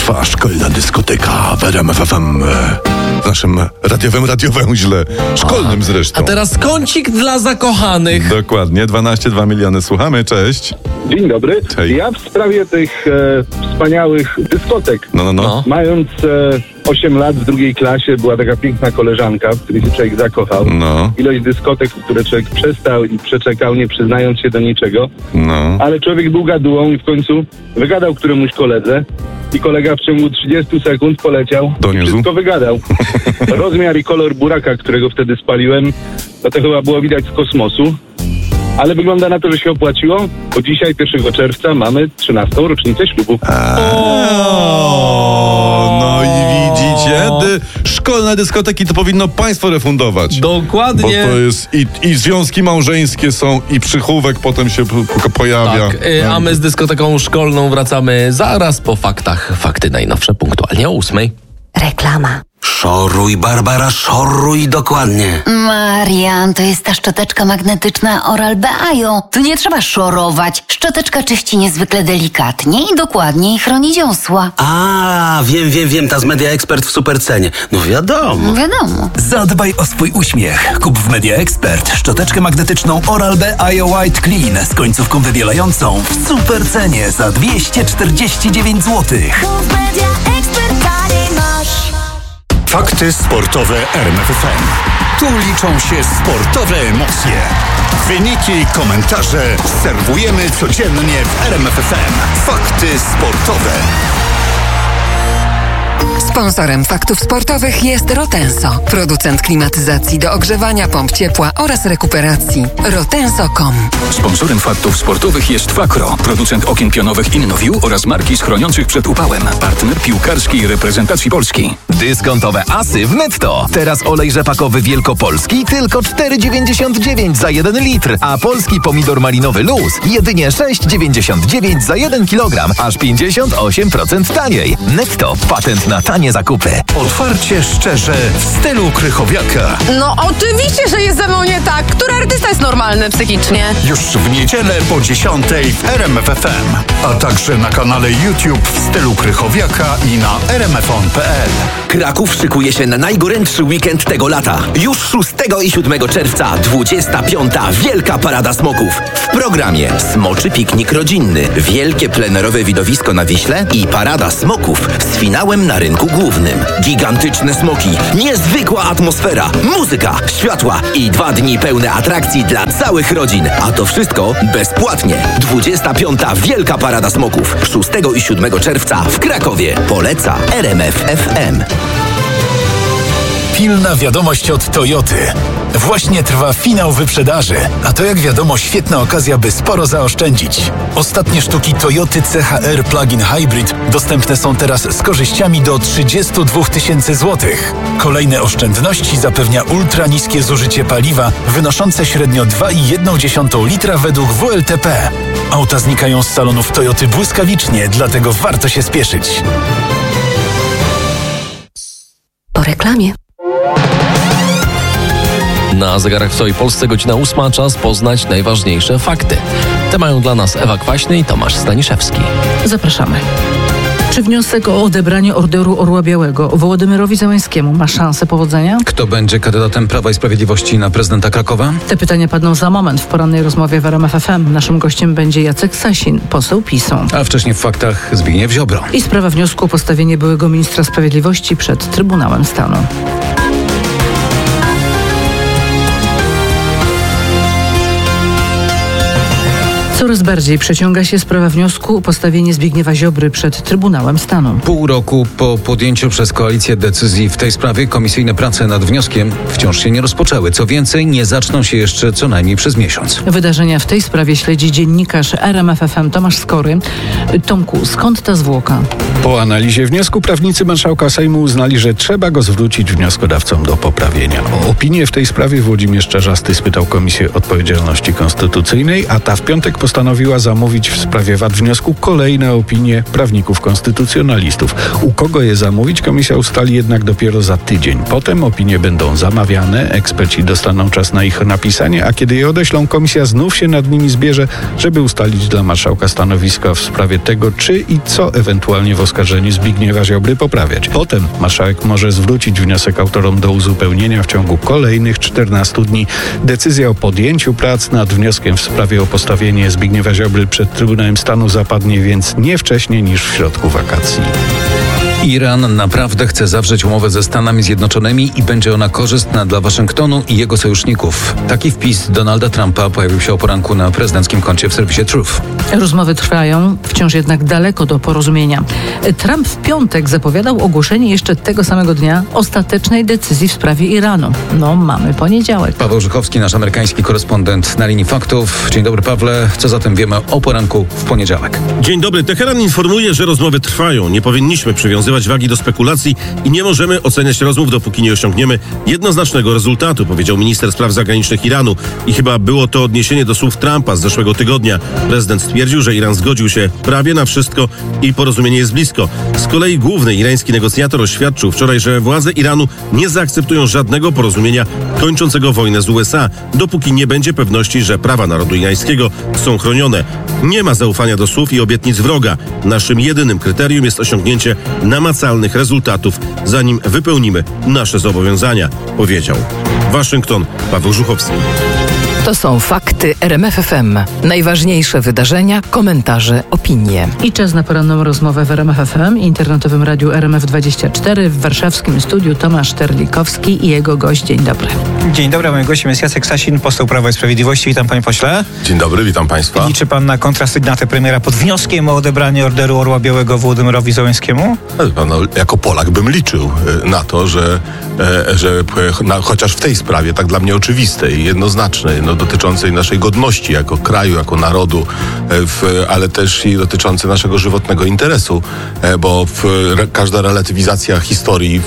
Trwa szkolna dyskoteka w RMF FM. W naszym radiowym źle. Szkolnym zresztą. A teraz kącik dla zakochanych. Dokładnie, 12,2 miliony. Słuchamy, cześć. Dzień dobry. Hej. Ja w sprawie tych wspaniałych dyskotek. No. Mając 8 lat w drugiej klasie była taka piękna koleżanka, w której się człowiek zakochał. No. Ilość dyskotek, w które człowiek przestał i przeczekał, nie przyznając się do niczego. No. Ale człowiek był gadułą i w końcu wygadał któremuś koledze. I kolega w ciągu 30 sekund poleciał Doniósł. i wszystko wygadał. Rozmiar i kolor buraka, którego wtedy spaliłem, to chyba było widać z kosmosu. Ale wygląda na to, że się opłaciło, bo dzisiaj, 1 czerwca, mamy 13. rocznicę ślubu. No i widzicie, szkolne dyskoteki to powinno państwo refundować. Dokładnie. Bo to jest i związki małżeńskie są, i przychówek potem się pojawia. Tak, a my z dyskoteką szkolną wracamy zaraz po faktach. Fakty najnowsze, punktualnie o 8:00. Reklama. Szoruj, Barbara, szoruj dokładnie. Marian, to jest ta szczoteczka magnetyczna Oral-B Ion. Tu nie trzeba szorować. Szczoteczka czyści niezwykle delikatnie i dokładnie i chroni dziąsła. A, wiem, ta z Media Expert w supercenie. No wiadomo. Wiadomo. Zadbaj o swój uśmiech. Kup w Media Expert szczoteczkę magnetyczną Oral-B Ion White Clean z końcówką wybielającą w supercenie za 249 zł. Fakty sportowe RMFFM. Tu liczą się sportowe emocje. Wyniki, komentarze serwujemy codziennie w RMFFM. Fakty sportowe. Sponsorem faktów sportowych jest Rotenso, producent klimatyzacji do ogrzewania, pomp ciepła oraz rekuperacji. Rotenso.com. Sponsorem faktów sportowych jest Fakro, producent okien pionowych InnoView oraz marki schroniących przed upałem. Partner piłkarskiej reprezentacji Polski. Dyskontowe asy w Netto. Teraz olej rzepakowy wielkopolski tylko 4,99 za 1 litr, a polski pomidor malinowy Luz jedynie 6,99 za 1 kilogram, aż 58% taniej. Netto, patent na tanie zakupy. Otwarcie, szczerze, w stylu Krychowiaka. No oczywiście, że jest ze mną nie tak. Który artysta jest normalny psychicznie? Już w niedzielę po 10 w RMFFM. A także na kanale YouTube w stylu Krychowiaka i na rmfon.pl. Kraków szykuje się na najgorętszy weekend tego lata. Już 6 i 7 czerwca 25. Wielka Parada Smoków. W programie Smoczy Piknik Rodzinny, wielkie plenerowe widowisko na Wiśle i Parada Smoków z finałem na rynku głównym. Gigantyczne smoki, niezwykła atmosfera, muzyka, światła i 2 dni pełne atrakcji dla całych rodzin. A to wszystko bezpłatnie. 25. Wielka Parada Smoków 6 i 7 czerwca w Krakowie. Poleca RMF FM. Pilna wiadomość od Toyoty. Właśnie trwa finał wyprzedaży, a to jak wiadomo świetna okazja, by sporo zaoszczędzić. Ostatnie sztuki Toyoty CHR Plug-in Hybrid dostępne są teraz z korzyściami do 32 000 złotych. Kolejne oszczędności zapewnia ultra niskie zużycie paliwa, wynoszące średnio 2,1 litra według WLTP. Auta znikają z salonów Toyoty błyskawicznie, dlatego warto się spieszyć. Po reklamie. Na zegarach w całej Polsce godzina 8, czas poznać najważniejsze fakty. Te mają dla nas Ewa Kwaśny i Tomasz Staniszewski. Zapraszamy. Czy wniosek o odebranie Orderu Orła Białego Wołodymyrowi Zełańskiemu ma szansę powodzenia? Kto będzie kandydatem Prawa i Sprawiedliwości na prezydenta Krakowa? Te pytania padną za moment w porannej rozmowie w RMF FM. Naszym gościem będzie Jacek Sasin, poseł PiS-u. A wcześniej w faktach Zbigniew Ziobro. I sprawa wniosku o postawienie byłego ministra sprawiedliwości przed Trybunałem Stanu. Coraz bardziej przeciąga się sprawa wniosku o postawienie Zbigniewa Ziobry przed Trybunałem Stanu. Pół roku po podjęciu przez koalicję decyzji w tej sprawie komisyjne prace nad wnioskiem wciąż się nie rozpoczęły. Co więcej, nie zaczną się jeszcze co najmniej przez miesiąc. Wydarzenia w tej sprawie śledzi dziennikarz RMF FM Tomasz Skory. Tomku, skąd ta zwłoka? Po analizie wniosku prawnicy marszałka Sejmu uznali, że trzeba go zwrócić wnioskodawcom do poprawienia. O opinię w tej sprawie Włodzimierz Czarzasty spytał Komisję Odpowiedzialności Konstytucyjnej, a ta w piątek postanowiła zamówić w sprawie wad wniosku kolejne opinie prawników konstytucjonalistów. U kogo je zamówić, komisja ustali jednak dopiero za tydzień. Potem opinie będą zamawiane, eksperci dostaną czas na ich napisanie, a kiedy je odeślą, komisja znów się nad nimi zbierze, żeby ustalić dla marszałka stanowisko w sprawie tego, czy i co ewentualnie w oskarżenie Zbigniewa Ziobry poprawiać. Potem marszałek może zwrócić wniosek autorom do uzupełnienia w ciągu kolejnych 14 dni. Decyzja o podjęciu prac nad wnioskiem w sprawie o postawienie Zbigniewa Ziobry przed Trybunałem Stanu zapadnie więc nie wcześniej niż w środku wakacji. Iran naprawdę chce zawrzeć umowę ze Stanami Zjednoczonymi i będzie ona korzystna dla Waszyngtonu i jego sojuszników. Taki wpis Donalda Trumpa pojawił się o poranku na prezydenckim koncie w serwisie Truth. Rozmowy trwają, wciąż jednak daleko do porozumienia. Trump w piątek zapowiadał ogłoszenie jeszcze tego samego dnia ostatecznej decyzji w sprawie Iranu. Mamy poniedziałek. Paweł Żychowski, nasz amerykański korespondent na linii faktów. Dzień dobry, Pawle. Co zatem wiemy o poranku w poniedziałek? Dzień dobry. Teheran informuje, że rozmowy trwają. Nie powinniśmy przywiązywać wagi do spekulacji i nie możemy oceniać rozmów, dopóki nie osiągniemy jednoznacznego rezultatu, powiedział minister spraw zagranicznych Iranu. I chyba było to odniesienie do słów Trumpa z zeszłego tygodnia. Prezydent stwierdził, że Iran zgodził się prawie na wszystko i porozumienie jest blisko. Z kolei główny irański negocjator oświadczył wczoraj, że władze Iranu nie zaakceptują żadnego porozumienia kończącego wojnę z USA, dopóki nie będzie pewności, że prawa narodu irańskiego są chronione. Nie ma zaufania do słów i obietnic wroga. Naszym jedynym kryterium jest osiągnięcie namacalnych rezultatów, zanim wypełnimy nasze zobowiązania, powiedział. Waszyngton, Paweł Żuchowski. To są fakty RMF FM. Najważniejsze wydarzenia, komentarze, opinie. I czas na poranną rozmowę w RMF FM, internetowym radiu RMF24, w warszawskim studiu Tomasz Terlikowski i jego gość. Dzień dobry. Dzień dobry, moim gościem jest Jacek Sasin, poseł Prawa i Sprawiedliwości. Witam, panie pośle. Dzień dobry, witam państwa. Liczy pan na kontrasygnatę premiera pod wnioskiem o odebranie Orderu Orła Białego Wołodymyrowi Zełenskiemu? Jako Polak bym liczył na to, że chociaż w tej sprawie, tak dla mnie oczywistej, jednoznacznej, dotyczącej naszej godności jako kraju, jako narodu, ale też i dotyczącej naszego żywotnego interesu, bo każda relatywizacja historii,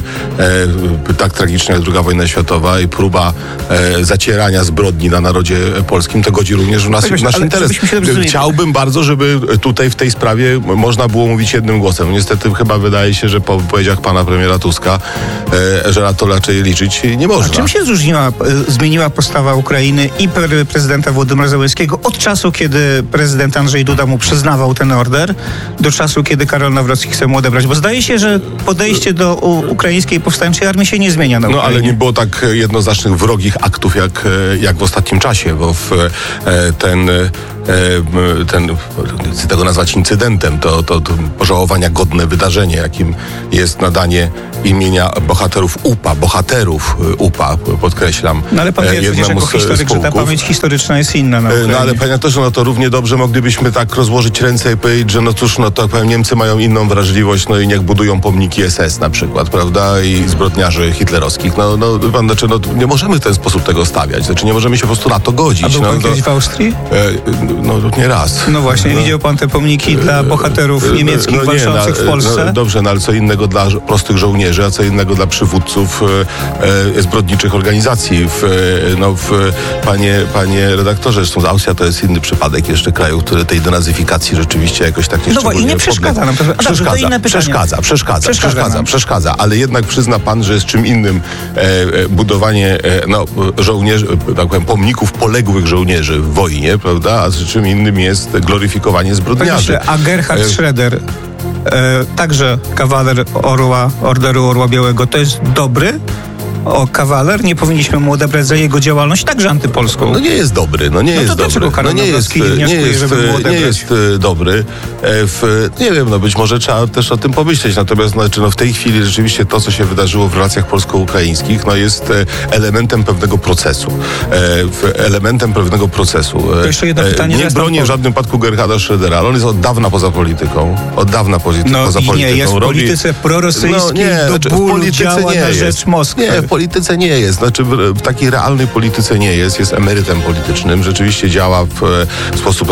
tak tragiczna jak II wojna światowa i próba zacierania zbrodni na narodzie polskim, to godzi również w nasz interes. Chciałbym bardzo, żeby tutaj w tej sprawie można było mówić jednym głosem. Niestety chyba wydaje się, że po wypowiedziach pana premiera Tuska, że na to raczej liczyć nie można. A czym się zmieniła postawa Ukrainy i prezydenta Wołodymyra Zełenskiego od czasu, kiedy prezydent Andrzej Duda mu przyznawał ten order, do czasu, kiedy Karol Nawrocki chce mu odebrać? Bo zdaje się, że podejście do ukraińskiej powstańczej armii się nie zmienia na Ukrainie. Ale nie było tak jednoznacznych wrogich aktów jak w ostatnim czasie, bo chcę tego nazwać incydentem, to pożałowania godne wydarzenie, jakim jest nadanie imienia bohaterów UPA, podkreślam. Ale pan wie przecież jako historyk, że ta pamięć historyczna jest inna na Ukrainie. Ale panie redaktorze, to równie dobrze moglibyśmy tak rozłożyć ręce i powiedzieć, że to powiem, Niemcy mają inną wrażliwość, i niech budują pomniki SS na przykład, prawda, i zbrodniarzy hitlerowskich. Nie możemy w ten sposób tego stawiać, nie możemy się po prostu na to godzić. A był pan kiedyś w Austrii? Nie raz. No właśnie, widział pan te pomniki dla bohaterów niemieckich walczących w Polsce? Dobrze, ale co innego dla prostych żołnierzy, a co innego dla przywódców zbrodniczych organizacji. Panie redaktorze, zresztą Austria to jest inny przypadek jeszcze kraju, który tej denazyfikacji rzeczywiście jakoś tak nie szczególnie... i nie przeszkadza nam. Przeszkadza, ale jednak przyzna pan, że jest czym innym budowanie żołnierzy, tak powiem, pomników poległych żołnierzy w wojnie, prawda, a czym innym jest gloryfikowanie zbrodniarzy. A Gerhard Schroeder, także kawaler Orderu Orła Białego, to jest dobry kawaler? Nie powinniśmy mu odebrać za jego działalność, także antypolską. Nie jest dobry. Nie jest dobry. Nie wiem, być może trzeba też o tym pomyśleć. Natomiast w tej chwili rzeczywiście to, co się wydarzyło w relacjach polsko-ukraińskich, jest elementem pewnego procesu. To jeszcze jedno pytanie. Nie bronię w żadnym wypadku Gerharda Schrödera, ale on jest od dawna poza polityką. Jest w polityce prorosyjskiej do bólu działa na rzecz Moskwy. Nie, w polityce nie jest. W takiej realnej polityce nie jest. Jest emerytem politycznym. Rzeczywiście działa w sposób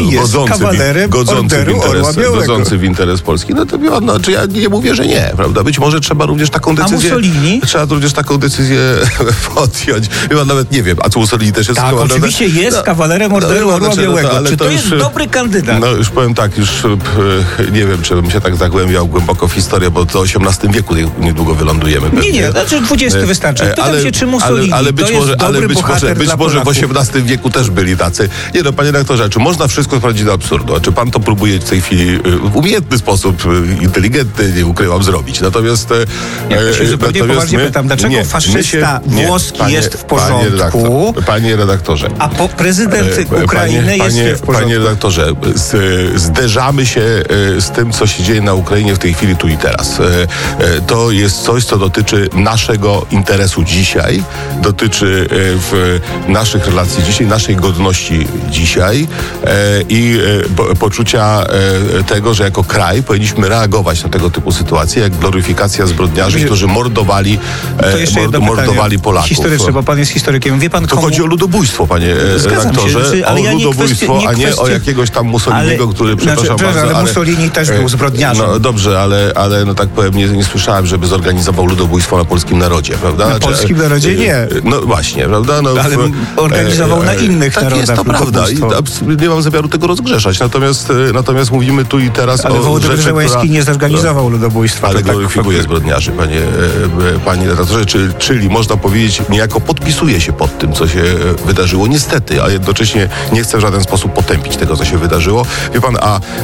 godzący w interes Polski. Ja nie mówię, że nie, prawda? Być może trzeba również taką decyzję... A Mussolini? Trzeba również taką decyzję podjąć. Ja nawet nie wiem, a co Mussolini też jest kawalerem? Oczywiście jest kawalerem Orderu Orła Białego. Czy to jest dobry kandydat? Już powiem tak, nie wiem, czy bym się tak zagłębiał głęboko w historię, bo to XVIII wieku niedługo wylądujemy. Nie, XX wystarczy. Pytam się, czy Mussolini być może w XVIII wieku też byli tacy. Nie no, panie redaktorze, czy można wszystko sprowadzić do absurdu? Czy pan to próbuje w tej chwili w umiejętny sposób, inteligentny, nie ukrywam, zrobić? Natomiast... Ja się zupełnie poważnie pytam, dlaczego faszysta włoski jest w porządku? Panie redaktorze. A prezydent Ukrainy jest w porządku? Panie redaktorze, zderzamy się z tym, co się dzieje na Ukrainie w tej chwili, tu i teraz. To jest coś, co dotyczy naszego interesu dzisiaj, dotyczy naszych relacji dzisiaj, naszej godności dzisiaj i poczucia tego, że jako kraj powinniśmy reagować na tego typu sytuacje, jak gloryfikacja zbrodniarzy, którzy mordowali Polaków. Historyczne, bo pan jest historykiem. Wie pan, to chodzi o ludobójstwo, panie redaktorze. Ale o ludobójstwo, a nie o jakiegoś tam Mussoliniego, który, przepraszam bardzo, ale Mussolini też był zbrodniarzem. No dobrze, ale no tak powiem, nie słyszałem, żeby zorganizował ludobójstwo na polskim narodzie, prawda? Na polskim narodzie nie. No właśnie, prawda? No, ale organizował na innych narodach. Tak jest, to prawda. I nie mam zamiaru tego rozgrzeszać. Natomiast mówimy tu i teraz ale Wołodymyr Zełenski nie zorganizował ludobójstwa. Ale gloryfikuje zbrodniarzy, panie redaktorze. Czyli można powiedzieć, niejako podpisuje się pod tym, co się wydarzyło. Niestety, a jednocześnie nie chcę w żaden sposób potępić tego, co się wydarzyło. Wie pan,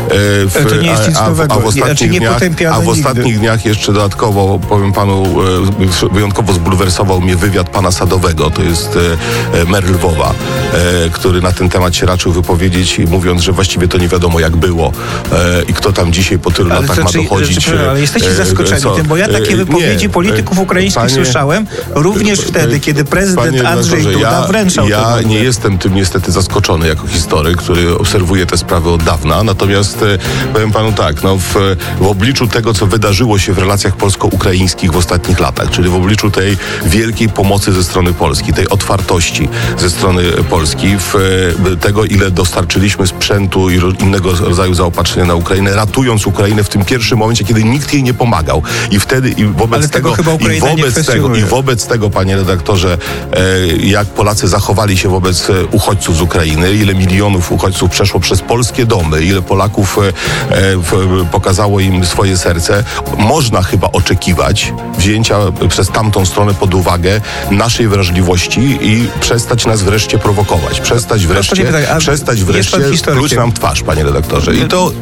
w ostatnich dniach jeszcze dodatkowo, powiem panu, wyjątkowo zbulwersował mnie wywiad pana Sadowego, to jest mer Lwowa, który na ten temat się raczył wypowiedzieć, mówiąc, że właściwie to nie wiadomo jak było i kto tam dzisiaj po tylu latach ma dochodzić. Ale jesteście zaskoczeni tym, bo ja takie wypowiedzi polityków ukraińskich słyszałem również wtedy, kiedy prezydent Andrzej Duda wręczał Ja nie jestem tym niestety zaskoczony jako historyk, który obserwuje te sprawy od dawna, natomiast powiem panu tak, w obliczu tego, co wydarzyło się w relacjach polsko-ukraińskich w ostatnich latach, czyli w obliczu tej wielkiej pomocy ze strony Polski, tej otwartości ze strony Polski, tego, ile dostarczyliśmy sprzętu i innego rodzaju zaopatrzenia na Ukrainę, ratując Ukrainę w tym pierwszym momencie, kiedy nikt jej nie pomagał. I wtedy, i wobec tego, panie redaktorze, jak Polacy zachowali się wobec uchodźców z Ukrainy, ile milionów uchodźców przeszło przez polskie domy, ile Polaków pokazało im swoje serce, można chyba oczekiwać wzięcia przez tamtą stronę pod uwagę naszej wrażliwości i przestać nas wreszcie prowokować. Przestać wreszcie pluć nam twarz, panie redaktorze. I to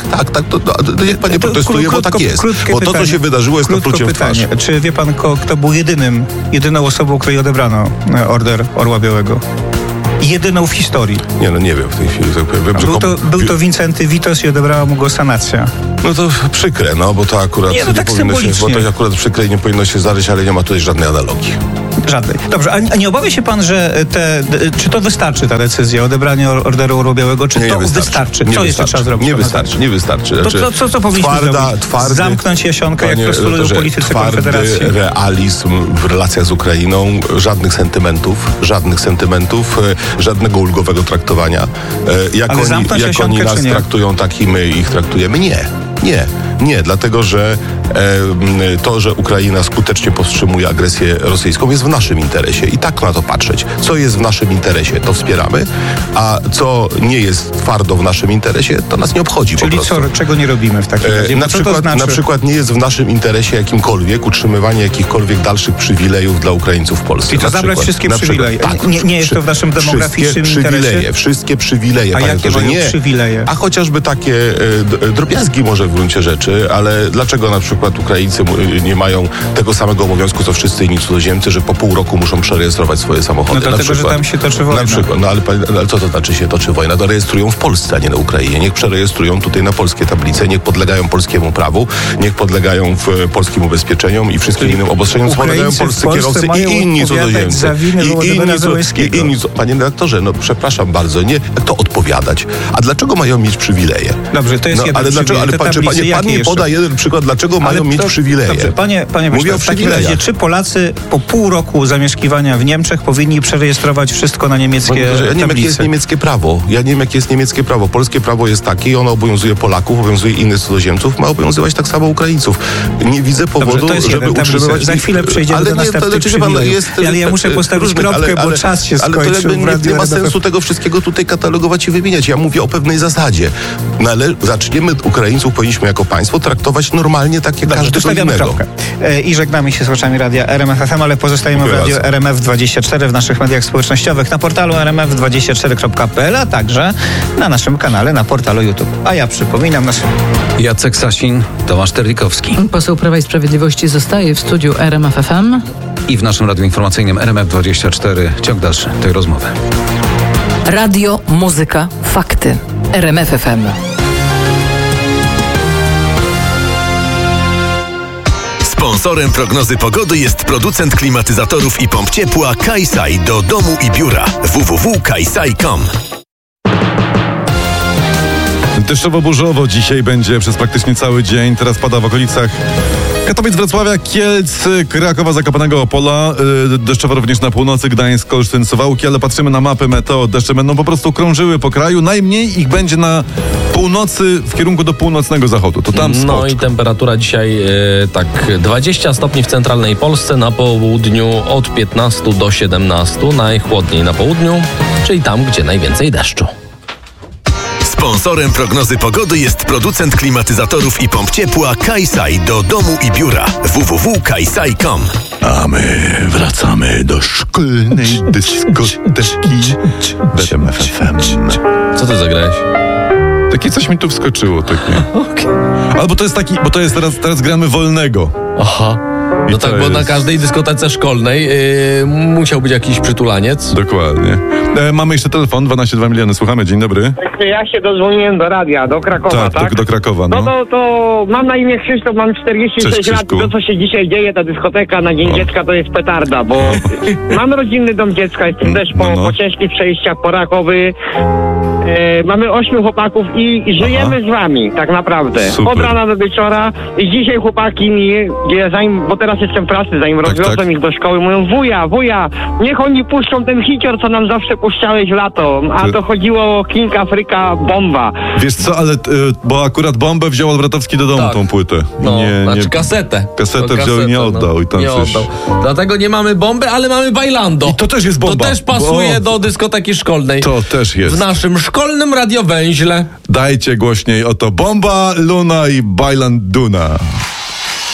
to niech pan nie protestuje, bo tak jest. Bo to, co się wydarzyło, jest to pluciem w twarz. Czy wie pan, kto był jedyną osobą, której odebrano Order Orła Białego? Jedyną w historii. Nie wiem w tej chwili. Był to Wincenty Witos i odebrała mu go sanacja. No to przykre, bo to akurat przykre i nie powinno się zdarzyć, ale nie ma tutaj żadnej analogii. Żadnej. Dobrze, a nie obawia się pan, że czy to wystarczy ta decyzja o odebraniu Orderu Orła Białego, czy to wystarczy? Co jeszcze trzeba zrobić? Nie wystarczy. To co powinniśmy zrobić? Zamknąć Jasionka, jak postulują politycy Konfederacji? Realizm w relacjach z Ukrainą, żadnych sentymentów, żadnego ulgowego traktowania. Jak oni nas traktują, tak i my ich traktujemy? Nie, dlatego że to, że Ukraina skutecznie powstrzymuje agresję rosyjską, jest w naszym interesie i tak na to patrzeć. Co jest w naszym interesie, to wspieramy, a co nie jest twardo w naszym interesie, to nas nie obchodzi. Czyli czego nie robimy w takim razie? Na przykład nie jest w naszym interesie jakimkolwiek utrzymywanie jakichkolwiek dalszych przywilejów dla Ukraińców w Polsce. I to zabrać wszystkie przywileje. Tak, nie jest to w naszym demograficznym interesie? Wszystkie przywileje. A jakie mają przywileje? A chociażby takie drobiazgi może w gruncie rzeczy, ale dlaczego na przykład Ukraińcy nie mają tego samego obowiązku, co wszyscy inni cudzoziemcy, że po pół roku muszą przerejestrować swoje samochody? Dlatego, że tam się toczy wojna. Na przykład, ale co to znaczy się toczy wojna? To rejestrują w Polsce, a nie na Ukrainie. Niech przerejestrują tutaj na polskie tablice, niech podlegają polskiemu prawu, niech podlegają polskim ubezpieczeniom i wszystkim innym obostrzeniom, co podlegają polscy kierowcy i inni cudzoziemcy. Panie redaktorze, przepraszam bardzo, jak to odpowiadać? A dlaczego mają mieć przywileje? Dobrze, to jest jeden przywilej. Ale pan mi poda jeden przykład, dlaczego mają mieć przywileje. Dobrze, panie Mówię w takim razie, czy Polacy po pół roku zamieszkiwania w Niemczech powinni przerejestrować wszystko na niemieckie tablice? Ja nie wiem, jakie jest niemieckie prawo. Polskie prawo jest takie i ono obowiązuje Polaków, obowiązuje innych cudzoziemców, ma obowiązywać tak samo Ukraińców. Nie widzę powodu, żeby utrzymywać... Za chwilę przejdziemy do następnych przywilejów. Ale ja muszę postawić kropkę, bo czas się skończył. Nie ma sensu tego wszystkiego tutaj katalogować i wymieniać. Ja mówię o pewnej zasadzie. Zaczniemy Ukraińców powinniśmy jako państwo państwo traktować normalnie tak jak każdego stawiamy innego. kropkę. I żegnamy się z słuchaczami radia RMF FM, ale pozostajemy w radiu RMF24 w naszych mediach społecznościowych, na portalu rmf24.pl, a także na naszym kanale na portalu YouTube. A ja przypominam Jacek Sasin, Tomasz Terlikowski. Poseł Prawa i Sprawiedliwości zostaje w studiu RMF FM. I w naszym radiu informacyjnym RMF24 ciąg dalszy tej rozmowy. Radio, muzyka, fakty. RMF FM. Sponsorem prognozy pogody jest producent klimatyzatorów i pomp ciepła Kaisai do domu i biura. www.kaisai.com. Deszczowo-burzowo dzisiaj będzie przez praktycznie cały dzień. Teraz pada w okolicach Katowic, Wrocławia, Kielc, Krakowa, Zakopanego, Opola. Deszczowo również na północy, Gdańsk, Olsztyn, Suwałki, ale patrzymy na mapy meteo. Deszcze będą po prostu krążyły po kraju. Najmniej ich będzie na północy, w kierunku do północnego zachodu. To tam No i temperatura dzisiaj tak 20 stopni w centralnej Polsce, na południu od 15 do 17, najchłodniej na południu, czyli tam, gdzie najwięcej deszczu. Sponsorem prognozy pogody jest producent klimatyzatorów i pomp ciepła Kaisai do domu i biura. www.kaisai.com. A my wracamy do szkolnej dyskoteki w RMF FM. Co ty zagrałeś? Takie coś mi tu wskoczyło, takie. Albo to jest taki, bo to jest teraz gramy wolnego. Aha. No tak, bo na każdej dyskotece szkolnej musiał być jakiś przytulaniec. Dokładnie. Mamy jeszcze telefon, 12,2 miliony, słuchamy, dzień dobry. Ja się dozwoniłem do radia, do Krakowa, tak? Do Krakowa, no. No to mam na imię Krzysztof, mam 46 lat. To, co się dzisiaj dzieje, ta dyskoteka na Dzień Dziecka, to jest petarda, bo mam rodzinny dom dziecka, jestem też po ciężkich przejściach, po Rakowy. Mamy 8 chłopaków i żyjemy z wami, tak naprawdę. Super. Od rana do wieczora. I dzisiaj chłopaki mi, bo teraz jestem w pracy, zanim rozwiozłem ich do szkoły, mówią, wuja, niech oni puszczą ten hicior, co nam zawsze puszczałeś w lato. A to chodziło o King Afryka Bomba. Wiesz co, ale bo akurat Bombę wziął Albratowski do domu, tą płytę. Kasetę. Kasetę wziął i nie oddał. I tam coś... oddał. Dlatego nie mamy Bomby, ale mamy Bailando. I to też jest bomba. To też pasuje do dyskoteki szkolnej. To też jest. W naszym szkolnym radiowęźle. Dajcie głośniej oto Bomba, Luna i Bailanduna.